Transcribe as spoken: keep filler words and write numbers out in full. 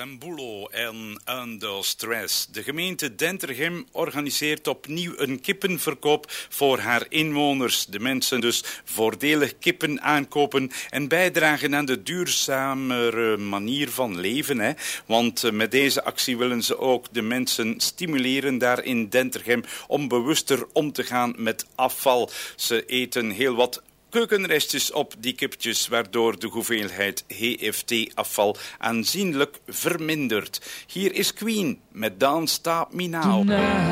Sambulo en Under Stress. De gemeente Dentergem organiseert opnieuw een kippenverkoop voor haar inwoners. De mensen dus voordelig kippen aankopen en bijdragen aan de duurzamere manier van leven. Hè? Want met deze actie willen ze ook de mensen stimuleren daar in Dentergem om bewuster om te gaan met afval. Ze eten heel wat keukenrestjes op die kipjes, waardoor de hoeveelheid H F T-afval aanzienlijk vermindert. Hier is Queen met Don't Stop Me Now.